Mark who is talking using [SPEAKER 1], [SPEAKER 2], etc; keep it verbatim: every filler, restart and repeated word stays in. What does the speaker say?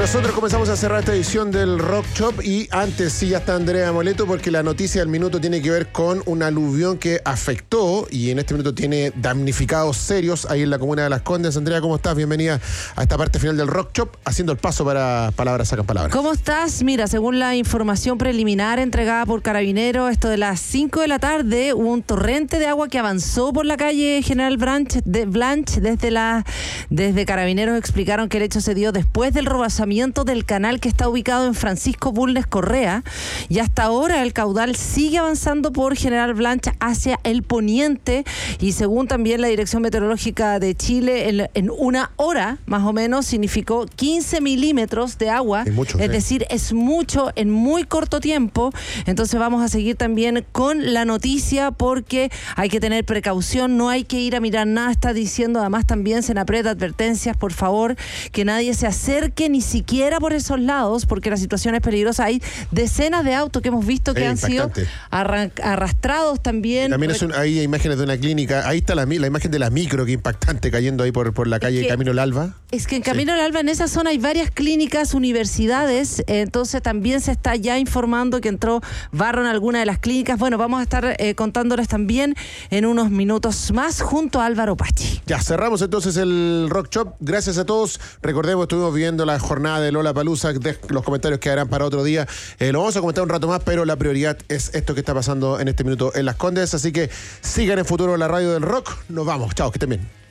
[SPEAKER 1] Nosotros comenzamos a cerrar esta edición del Rock Shop y antes sí ya está Andrea Moleto porque la noticia del minuto tiene que ver con un aluvión que afectó y en este minuto tiene damnificados serios ahí en la comuna de Las Condes. Andrea, ¿cómo estás? Bienvenida a esta parte final del Rock Shop, haciendo el paso para Palabras Sacan Palabras.
[SPEAKER 2] ¿Cómo estás? Mira, según la información preliminar entregada por Carabineros, esto de las cinco de la tarde, hubo un torrente de agua que avanzó por la calle General Blanch, de Blanch desde, la, desde Carabineros explicaron que el hecho se dio después del rebasamiento del canal que está ubicado en Francisco Bulnes Correa, y hasta ahora el caudal sigue avanzando por General Blanch hacia el poniente, y según también la Dirección Meteorológica de Chile, en, en una hora más o menos significó quince milímetros de agua, es, mucho, es sí. decir, es mucho en muy corto tiempo. Entonces vamos a seguir también con la noticia porque hay que tener precaución, no hay que ir a mirar nada, está diciendo además también Senapred advertencias, por favor, que nadie se acerque ni siquiera por esos lados, porque la situación es peligrosa. Hay decenas de autos que hemos visto que sí, han impactante. sido arran- arrastrados también.
[SPEAKER 1] Y también es un, hay imágenes de una clínica, ahí está la, la imagen de la micro, que impactante, cayendo ahí por, por la calle que, Camino al Alba.
[SPEAKER 2] Es que en Camino sí. al Alba, en esa zona hay varias clínicas, universidades, entonces también se está ya informando que entró barro en alguna de las clínicas. Bueno, vamos a estar eh, contándoles también en unos minutos más junto a Álvaro Pachi.
[SPEAKER 1] Ya, cerramos entonces el Rock Shop. Gracias a todos. Recordemos, estuvimos viendo la jornada de Lollapalooza, los comentarios quedarán para otro día. Eh, lo vamos a comentar un rato más, pero la prioridad es esto que está pasando en este minuto en Las Condes. Así que sigan en Futuro la radio del rock. Nos vamos. Chao, que estén bien.